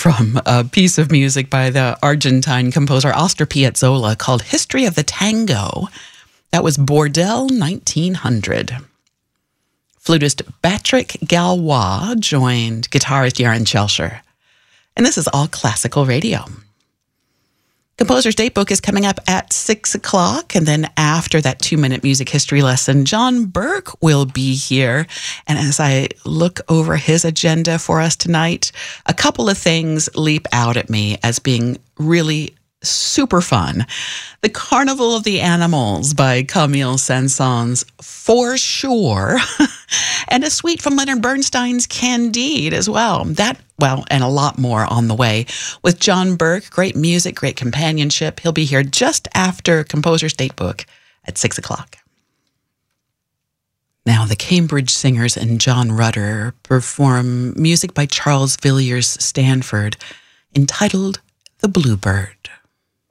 from a piece of music by the Argentine composer Astor Piazzolla called History of the Tango. That was Bordel 1900. Flutist Patrick Galois joined guitarist Jaron Schelscher. And this is all classical radio. Composer's Datebook is coming up at 6 o'clock, and then after that 2-minute music history lesson, John Burke will be here. And as I look over his agenda for us tonight, a couple of things leap out at me as being really super fun. The Carnival of the Animals by Camille Saint-Saëns, for sure. And a suite from Leonard Bernstein's Candide as well. And a lot more on the way. With John Burke, great music, great companionship. He'll be here just after Composer's Datebook at 6 o'clock. Now, the Cambridge Singers and John Rutter perform music by Charles Villiers Stanford entitled The Bluebird.